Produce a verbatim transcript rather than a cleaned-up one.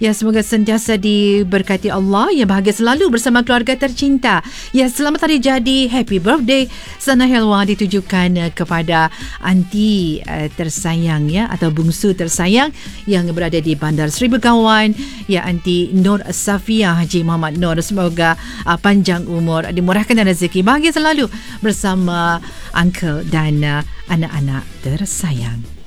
Ya, semoga sentiasa diberkati Allah. Ya, bahagia selalu bersama keluarga tercinta. Ya, selamat hari jadi. Happy birthday Sana Helwa ditujukan uh, kepada anti uh, tersayang ya, atau bungsu tersayang yang berada di Bandar Seribu Kawan. Ya, anti Nur Safia Haji Muhammad Nur. Semoga uh, panjang umur, dimurahkan rezeki, bahagia selalu bersama uncle dan uh, anak-anak tersayang.